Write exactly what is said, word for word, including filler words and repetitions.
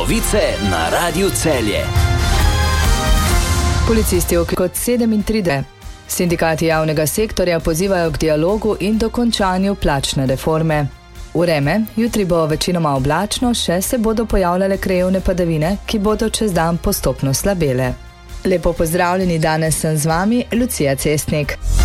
Novice na Radiu Celje. Policisti kot sedemintrideset. Sindikati javnega sektorja pozivajo k dialogu in dokončanju plačne reforme. Vreme, jutri bo večinoma oblačno, še se bodo pojavljale krajevne padavine, ki bodo čez dan postopno slabele. Lepo pozdravljeni, danes sem z vami Lucija Cestnik.